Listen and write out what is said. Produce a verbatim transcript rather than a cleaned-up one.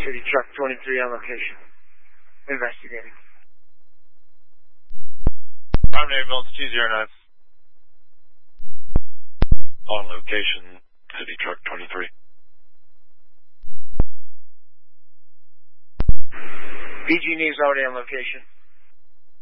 City Truck twenty-three on location. Investigating. I'm ambulance two zero nine. On location, City Truck twenty-three. P G News already on location.